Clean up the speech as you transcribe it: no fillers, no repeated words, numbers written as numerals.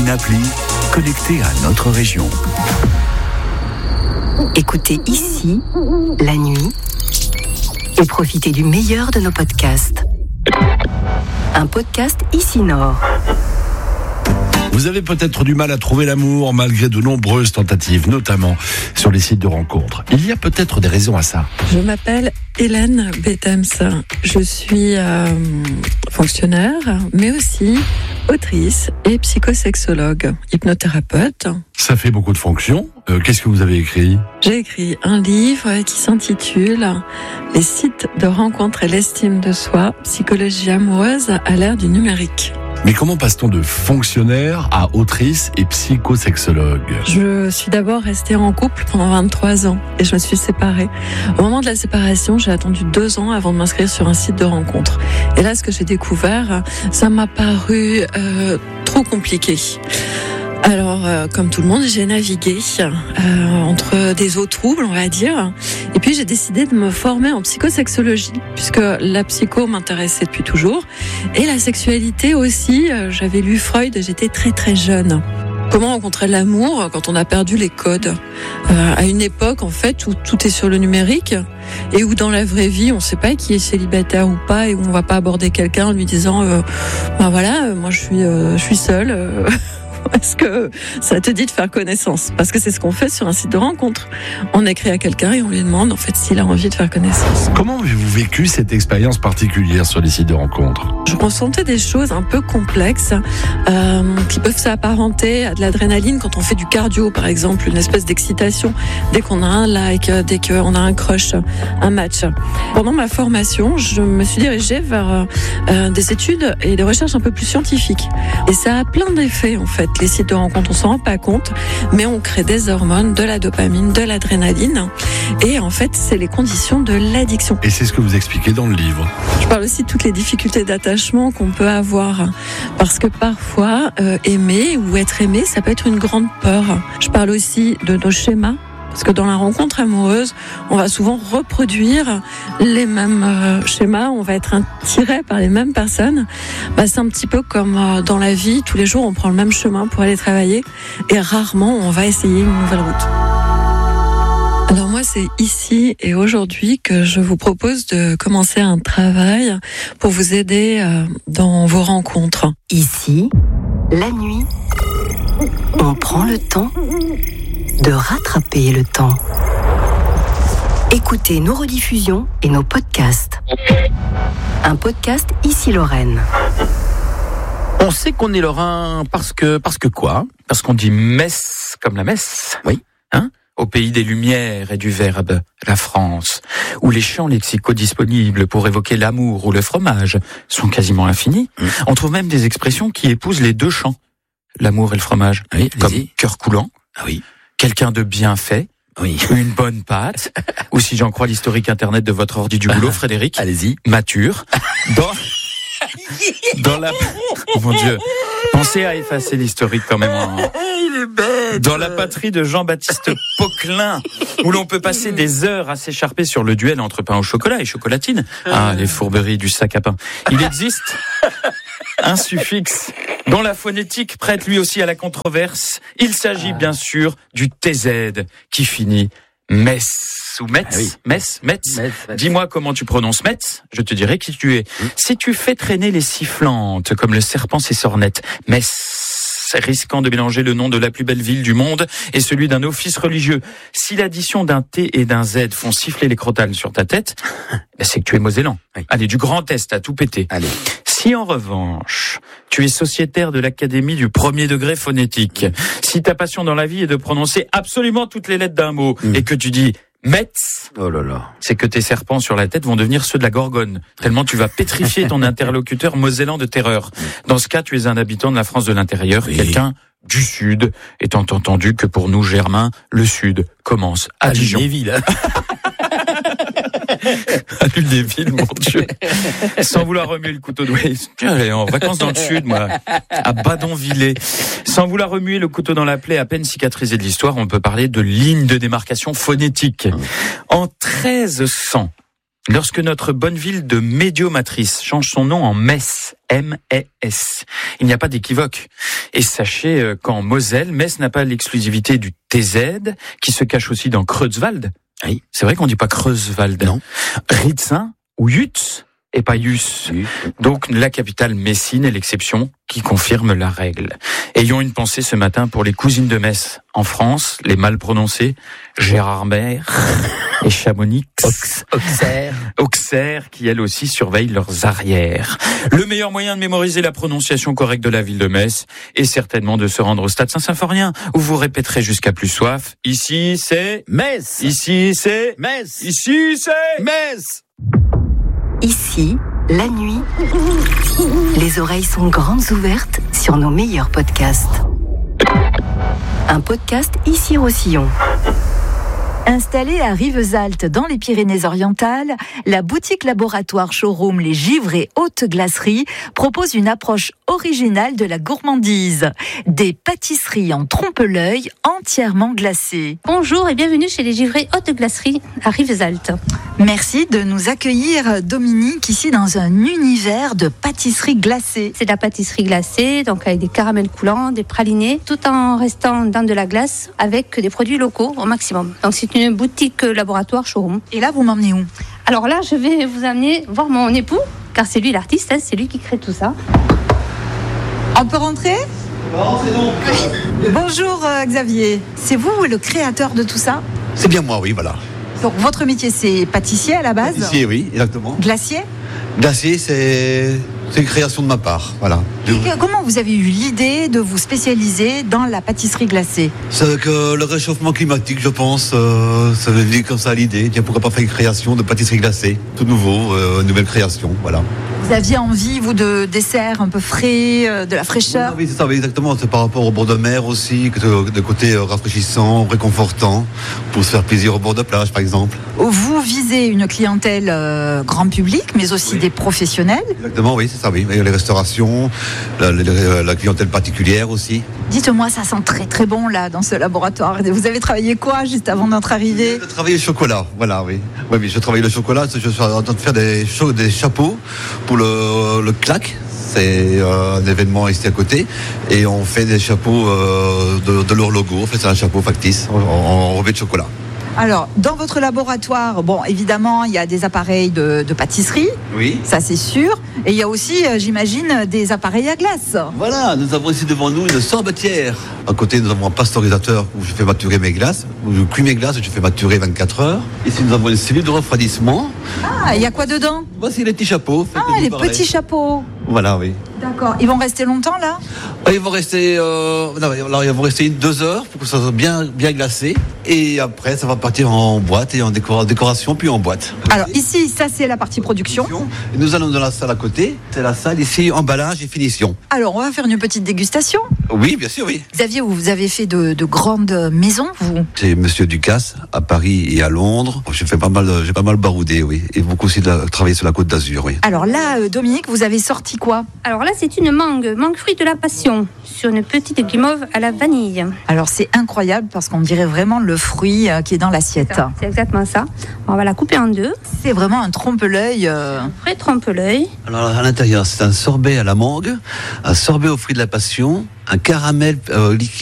une appli connectée à notre région. Écoutez ici, la nuit, et profitez du meilleur de nos podcasts. Un podcast Ici Nord. Vous avez peut-être du mal à trouver l'amour malgré de nombreuses tentatives, notamment sur les sites de rencontres. Il y a peut-être des raisons à ça. Je m'appelle Hélène Bettems. Je suis fonctionnaire, mais aussi autrice et psychosexologue, hypnothérapeute. Ça fait beaucoup de fonctions. Qu'est-ce que vous avez écrit ? J'ai écrit un livre qui s'intitule « Les sites de rencontres et l'estime de soi, psychologie amoureuse à l'ère du numérique ». Mais comment passe-t-on de fonctionnaire à autrice et psychosexologue ? Je suis d'abord restée en couple pendant 23 ans et je me suis séparée. Au moment de la séparation, j'ai attendu 2 ans avant de m'inscrire sur un site de rencontre. Et là, ce que j'ai découvert, ça m'a paru trop compliqué. Alors, comme tout le monde, j'ai navigué entre des eaux troubles, on va dire. Et puis, j'ai décidé de me former en psychosexologie, puisque la psycho m'intéressait depuis toujours. Et la sexualité aussi, j'avais lu Freud, j'étais très très jeune. Comment rencontrer l'amour quand on a perdu les codes ? À une époque, en fait, où tout est sur le numérique et où dans la vraie vie, on ne sait pas qui est célibataire ou pas et où on ne va pas aborder quelqu'un en lui disant moi je suis seule. Est-ce que ça te dit de faire connaissance ? Parce que c'est ce qu'on fait sur un site de rencontre. On écrit à quelqu'un et on lui demande en fait s'il a envie de faire connaissance. Comment avez-vous vécu cette expérience particulière sur les sites de rencontres ? Je ressentais des choses un peu complexes qui peuvent s'apparenter à de l'adrénaline quand on fait du cardio, par exemple, une espèce d'excitation dès qu'on a un like, dès qu'on a un crush, un match. Pendant ma formation, je me suis dirigée vers des études et des recherches un peu plus scientifiques. Et ça a plein d'effets en fait. Les sites de rencontres, on s'en rend pas compte, mais on crée des hormones, de la dopamine, de l'adrénaline. Et en fait, c'est les conditions de l'addiction. Et c'est ce que vous expliquez dans le livre. Je parle aussi de toutes les difficultés d'attachement qu'on peut avoir. Parce que parfois, aimer ou être aimé, ça peut être une grande peur. Je parle aussi de nos schémas. Parce que dans la rencontre amoureuse, on va souvent reproduire les mêmes schémas, on va être attiré par les mêmes personnes. C'est un petit peu comme dans la vie, tous les jours on prend le même chemin pour aller travailler et rarement on va essayer une nouvelle route. Alors moi c'est ici et aujourd'hui que je vous propose de commencer un travail pour vous aider dans vos rencontres. Ici, la nuit, on prend le temps de rattraper le temps. Écoutez nos rediffusions et nos podcasts. Un podcast Ici Lorraine. On sait qu'on est lorrain parce que quoi ? Parce qu'on dit messe comme la messe. Oui. Au pays des lumières et du verbe, la France, où les champs lexicaux disponibles pour évoquer l'amour ou le fromage sont quasiment infinis. On trouve même des expressions qui épousent les deux champs, l'amour et le fromage, comme cœur coulant. Ah oui. Quelqu'un de bien fait, une bonne pâte, ou si j'en crois l'historique internet de votre ordi du boulot, Frédéric, allez-y, mature, dans la... Oh mon Dieu, pensez à effacer l'historique quand même. Il est bête. Dans la patrie de Jean-Baptiste Poquelin, où l'on peut passer des heures à s'écharper sur le duel entre pain au chocolat et chocolatine. Ah, les fourberies du sac à pain. Il existe un suffixe dont la phonétique prête lui aussi à la controverse. Il s'agit bien sûr du TZ qui finit Metz ou Metz. Metz. Dis-moi comment tu prononces Metz, je te dirai qui tu es. Si tu fais traîner les sifflantes comme le serpent ses sornettes, Metz, risquant de mélanger le nom de la plus belle ville du monde et celui d'un office religieux. Si l'addition d'un T et d'un Z font siffler les crotales sur ta tête, c'est que tu es mosellan. Allez, du Grand Est à tout péter. Allez. Si en revanche, tu es sociétaire de l'Académie du premier degré phonétique, si ta passion dans la vie est de prononcer absolument toutes les lettres d'un mot et que tu dis Metz, c'est que tes serpents sur la tête vont devenir ceux de la Gorgone, tellement tu vas pétrifier ton interlocuteur mosellan de terreur. Dans ce cas, tu es un habitant de la France de l'intérieur, quelqu'un du Sud, étant entendu que pour nous Germains, le Sud commence à Dijon. À Lunéville, mon Dieu. Sans vouloir remuer le couteau de j'allais en vacances dans le sud, moi, à Badonvillers. Sans vouloir remuer le couteau dans la plaie, à peine cicatrisée de l'histoire, on peut parler de ligne de démarcation phonétique. En 1300, Lorsque notre bonne ville de Médiomatrice change son nom en Metz, M-E-S, il n'y a pas d'équivoque. Et sachez qu'en Moselle, Metz n'a pas l'exclusivité du TZ, qui se cache aussi dans Creuswald. Oui. C'est vrai qu'on dit pas Creuswald. Non. Ritzin ou Jutz et pas Jus. Donc la capitale messine est l'exception qui confirme la règle. Ayons une pensée ce matin pour les cousines de Metz. En France, les mal prononcés, Gérardmer et Chamonix. Auxerre, qui elles aussi surveillent leurs arrières. Le meilleur moyen de mémoriser la prononciation correcte de la ville de Metz est certainement de se rendre au stade Saint-Symphorien, où vous répéterez jusqu'à plus soif. Ici, c'est Metz. Ici, c'est Metz. Ici, c'est Metz. Ici, la nuit, les oreilles sont grandes ouvertes sur nos meilleurs podcasts. Un podcast Ici-Roussillon. Installée à Rivesaltes dans les Pyrénées-Orientales, la boutique laboratoire showroom Les Givres et Hautes Glaceries propose une approche originale de la gourmandise. Des pâtisseries en trompe-l'œil entièrement glacées. Bonjour et bienvenue chez Les Givres et Hautes Glaceries à Rivesaltes. Merci de nous accueillir, Dominique, ici dans un univers de pâtisseries glacées. C'est de la pâtisserie glacée, donc avec des caramels coulants, des pralinés, tout en restant dans de la glace avec des produits locaux au maximum. Donc c'est une boutique laboratoire showroom. Et là, vous m'emmenez où ? Alors là, je vais vous amener voir mon époux, car c'est lui l'artiste, hein, c'est lui qui crée tout ça. On peut rentrer ? Rentrez donc. Bonjour Xavier, c'est vous le créateur de tout ça ? C'est bien moi, oui, voilà. Donc votre métier c'est pâtissier à la base ? Pâtissier, oui, exactement. Glacier ? Glacier, c'est une création de ma part, voilà. Et comment vous avez eu l'idée de vous spécialiser dans la pâtisserie glacée ? C'est avec le réchauffement climatique, je pense, ça veut dire comme ça l'idée. Tiens, pourquoi pas faire une création de pâtisserie glacée, tout nouveau, nouvelle création, voilà. Vous aviez envie, vous, de desserts un peu frais, de la fraîcheur ? Oui, c'est ça, oui, exactement. C'est par rapport au bord de mer aussi, de côté rafraîchissant, réconfortant, pour se faire plaisir au bord de plage, par exemple. Vous visez une clientèle grand public, mais aussi des professionnels. Exactement, oui, c'est ça, oui. Et les restaurations, la clientèle particulière aussi. Dites-moi, ça sent très très bon là, dans ce laboratoire. Vous avez travaillé quoi juste avant d'être arrivé ? Je travaillais le chocolat, voilà, oui. Oui, je travaillais le chocolat, je suis en train de faire des chapeaux pour le clac. C'est un événement ici à côté et on fait des chapeaux de leur logo. En fait, c'est un chapeau factice en revêt de chocolat. Alors, dans votre laboratoire, bon, évidemment, il y a des appareils de pâtisserie. Oui. Ça, c'est sûr. Et il y a aussi, j'imagine, des appareils à glace. Voilà, nous avons ici devant nous une sorbetière. À côté, nous avons un pasteurisateur où je fais maturer mes glaces, où je cuis mes glaces et je fais maturer 24 heures. Ici, nous avons une cellule de refroidissement. Ah, il y a quoi dedans ? Voici les petits chapeaux. Ah, les petits chapeaux. Voilà, oui. D'accord. Ils vont rester longtemps, là ? Ils vont rester, alors, ils vont rester 2 heures pour que ça soit bien glacé. Et après, ça va partir en boîte et en décoration, puis en boîte. Alors, ici, ça, c'est la partie production. Et nous allons dans la salle à côté. C'est la salle ici, emballage et finition. Alors, on va faire une petite dégustation. Oui, bien sûr, oui. Xavier, vous avez fait de grandes maisons, vous ? C'est Monsieur Ducasse, à Paris et à Londres. J'ai pas mal baroudé, oui. Et beaucoup aussi travaillé sur la Côte d'Azur, oui. Alors là, Dominique, vous avez sorti quoi ? Alors là, c'est une mangue fruit de la passion, sur une petite guimauve à la vanille. Alors c'est incroyable parce qu'on dirait vraiment le fruit qui est dans l'assiette. C'est exactement ça. On va la couper en 2. C'est vraiment un trompe-l'œil. Un vrai trompe-l'œil. Alors à l'intérieur, c'est un sorbet à la mangue, un sorbet au fruit de la passion, un caramel